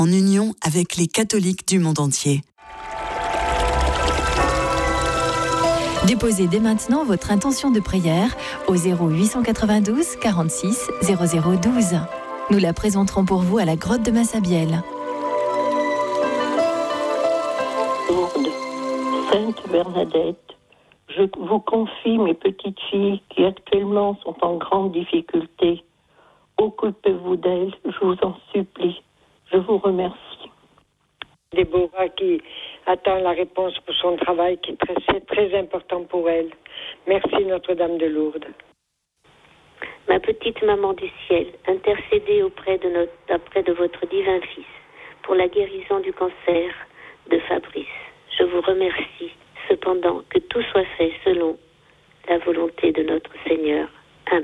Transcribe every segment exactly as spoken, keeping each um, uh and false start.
en union avec les catholiques du monde entier. Déposez dès maintenant votre intention de prière au zéro huit cent quatre-vingt-douze quarante-six zéro zéro douze. Nous la présenterons pour vous à la grotte de Massabielle. Lourdes, Sainte Bernadette, je vous confie mes petites filles qui actuellement sont en grande difficulté. Occupez-vous d'elles, je vous en supplie. Je vous remercie. Déborah qui attend la réponse pour son travail, qui est très, c'est très important pour elle. Merci Notre-Dame de Lourdes. Ma petite maman du ciel, intercédez auprès de, notre, auprès de votre divin Fils pour la guérison du cancer de Fabrice. Je vous remercie cependant que tout soit fait selon la volonté de notre Seigneur. Amen.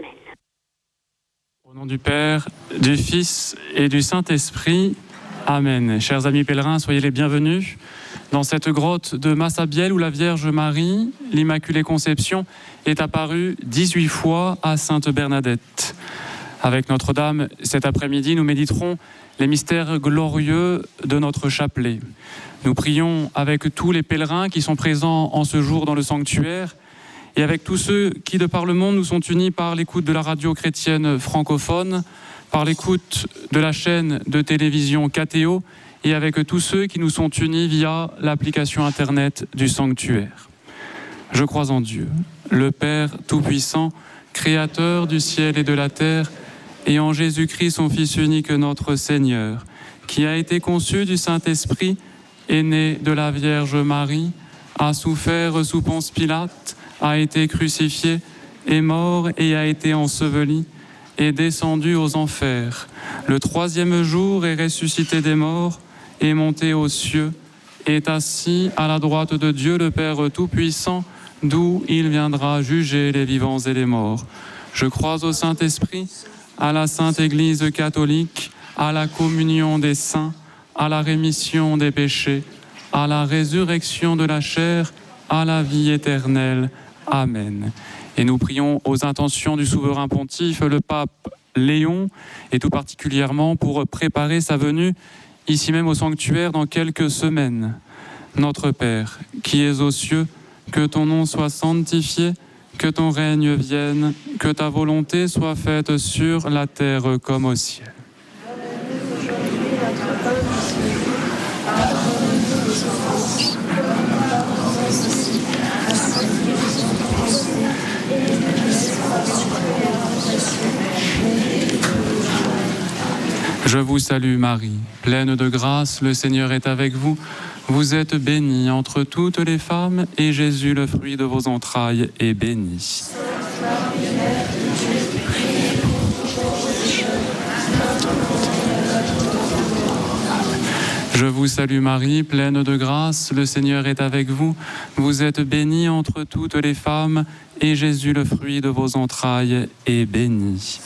Au nom du Père, du Fils et du Saint-Esprit, Amen. Chers amis pèlerins, soyez les bienvenus dans cette grotte de Massabielle où la Vierge Marie, l'Immaculée Conception, est apparue dix-huit fois à Sainte Bernadette. Avec Notre-Dame, cet après-midi, nous méditerons les mystères glorieux de notre chapelet. Nous prions avec tous les pèlerins qui sont présents en ce jour dans le sanctuaire et avec tous ceux qui, de par le monde, nous sont unis par l'écoute de la radio chrétienne francophone, par l'écoute de la chaîne de télévision K T O et avec tous ceux qui nous sont unis via l'application Internet du sanctuaire. Je crois en Dieu, le Père Tout-Puissant, Créateur du ciel et de la terre, et en Jésus-Christ, son Fils unique, notre Seigneur, qui a été conçu du Saint-Esprit, est né de la Vierge Marie, a souffert sous Ponce Pilate, a été crucifié, est mort et a été enseveli, est descendu aux enfers. Le troisième jour est ressuscité des morts, est monté aux cieux, est assis à la droite de Dieu le Père Tout-Puissant, d'où il viendra juger les vivants et les morts. Je crois au Saint-Esprit, à la Sainte Église catholique, à la communion des saints, à la rémission des péchés, à la résurrection de la chair, à la vie éternelle. Amen. Et nous prions aux intentions du souverain pontife, le pape Léon, et tout particulièrement pour préparer sa venue ici même au sanctuaire dans quelques semaines. Notre Père, qui es aux cieux, que ton nom soit sanctifié, que ton règne vienne, que ta volonté soit faite sur la terre comme au ciel. Je vous salue Marie, pleine de grâce, le Seigneur est avec vous. Vous êtes bénie entre toutes les femmes, et Jésus, le fruit de vos entrailles, est béni. Je vous salue Marie, pleine de grâce, le Seigneur est avec vous. Vous êtes bénie entre toutes les femmes, et Jésus, le fruit de vos entrailles, est béni.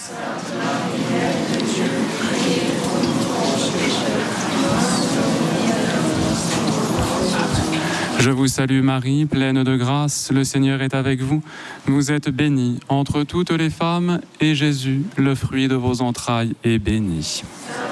Je vous salue Marie, pleine de grâce, le Seigneur est avec vous. Vous êtes bénie entre toutes les femmes, et Jésus, le fruit de vos entrailles, est béni.